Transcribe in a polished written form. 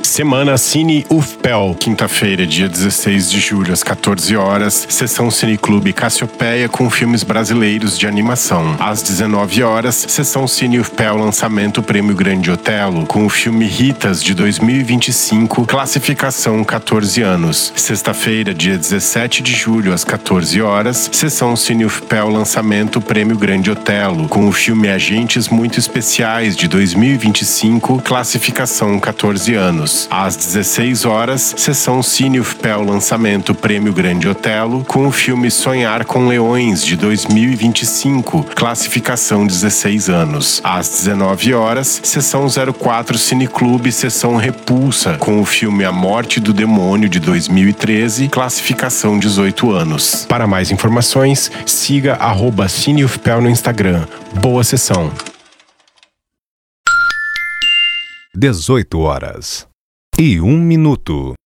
Semana Cine UFPEL, quinta-feira, dia 16 de julho, às 14 horas, sessão Cineclube Cassiopeia com filmes brasileiros de animação. Às 19 horas, sessão Cine UFPEL lançamento Prêmio Grande Otelo, com o filme Ritas, de 2025, classificação 14 anos. Sexta-feira, dia 17 de julho, às 14 horas, sessão Cine UFPEL lançamento Prêmio Grande Otelo, com o filme Agentes Muito Especiais, de 2025, classificação 14 anos. Às 16 horas, sessão Cine UFPEL lançamento Prêmio Grande Otelo, com o filme Sonhar com Leões, de 2025, classificação 16 anos. Às 19 horas, sessão 04 Cineclube, sessão Repulsa, com o filme A Morte do Demônio, de 2013, classificação 18 anos. Para mais informações, siga @CineUFPEL no Instagram. Boa sessão. 18 horas e 1 minuto.